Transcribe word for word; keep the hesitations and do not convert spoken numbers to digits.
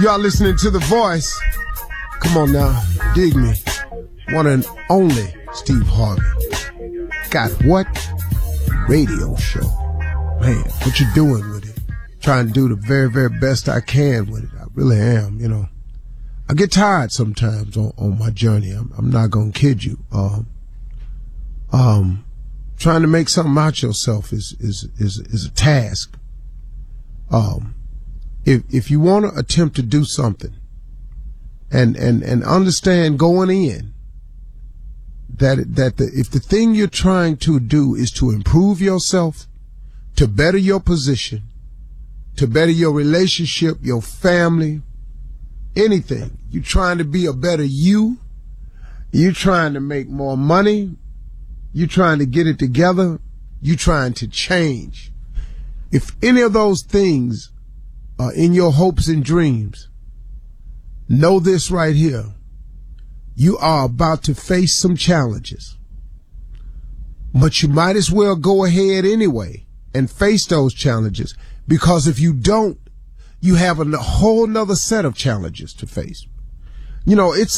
You are listening to The Voice. Come on now, dig me. One and only Steve Harvey. Got what? Radio show. Man, what you doing with it? Trying to do the very, very best I can with it. I really am, you know. I get tired sometimes on, on my journey. I'm, I'm not gonna kid you. Um, um, trying to make something out yourself is, is, is, is a task. Um, if, if you want to attempt to do something and, and, and understand going in that, that the, if the thing you're trying to do is to improve yourself, to better your position, to better your relationship, your family, anything, you're trying to be a better you, you're trying to make more money, you're trying to get it together, you're trying to change. If any of those things are in your hopes and dreams, know this right here. You are about to face some challenges, but you might as well go ahead anyway and face those challenges, because if you don't, you have a whole nother set of challenges to face. You know, it's